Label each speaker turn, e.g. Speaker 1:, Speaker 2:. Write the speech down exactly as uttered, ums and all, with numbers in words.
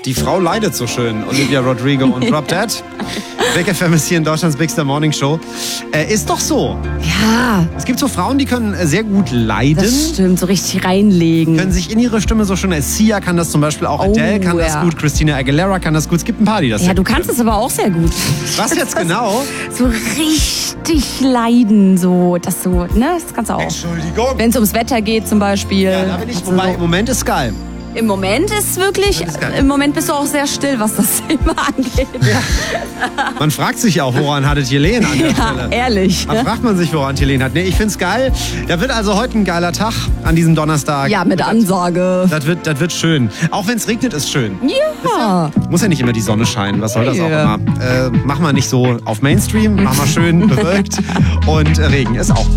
Speaker 1: Die Frau leidet so schön, Olivia Rodrigo und Drop Dead. Weg F M ist hier in Deutschlands Big Star Morning Show. Äh, ist doch so.
Speaker 2: Ja.
Speaker 1: Es gibt so Frauen, die können sehr gut leiden.
Speaker 2: Das stimmt, so richtig reinlegen.
Speaker 1: Können sich in ihre Stimme so schön... Sia kann das zum Beispiel auch,
Speaker 2: Oh,
Speaker 1: Adele kann das
Speaker 2: ja.
Speaker 1: gut, Christina Aguilera kann das gut. Es gibt ein paar, die das
Speaker 2: Ja,
Speaker 1: sehr
Speaker 2: du
Speaker 1: gut
Speaker 2: kannst
Speaker 1: können.
Speaker 2: es aber auch sehr gut.
Speaker 1: Was jetzt genau?
Speaker 2: So richtig leiden, so, das so, ne, das kannst du auch.
Speaker 1: Entschuldigung.
Speaker 2: Wenn es ums Wetter geht zum Beispiel.
Speaker 1: Ja, da bin ich,
Speaker 2: Also
Speaker 1: wobei, im
Speaker 2: so,
Speaker 1: Moment ist geil.
Speaker 2: im Moment ist wirklich,
Speaker 1: Das ist geil.
Speaker 2: im Moment bist du auch sehr still, was das Thema angeht.
Speaker 1: Man fragt sich ja auch, woran hattet Helene an der
Speaker 2: Ja,
Speaker 1: Stelle?
Speaker 2: ehrlich.
Speaker 1: Da
Speaker 2: Ne?
Speaker 1: fragt man sich, woran Helene hat. Nee, ich find's geil. Da wird also heute ein geiler Tag an diesem Donnerstag.
Speaker 2: Ja, mit
Speaker 1: Das-
Speaker 2: Ansage.
Speaker 1: Das wird, das wird schön. Auch wenn es regnet, ist schön.
Speaker 2: Ja.
Speaker 1: Muss ja nicht immer die Sonne scheinen. Was soll das auch
Speaker 2: Ja.
Speaker 1: immer? Äh, mach mal nicht so auf Mainstream. Mach mal schön bewölkt. Und äh, Regen ist auch gut.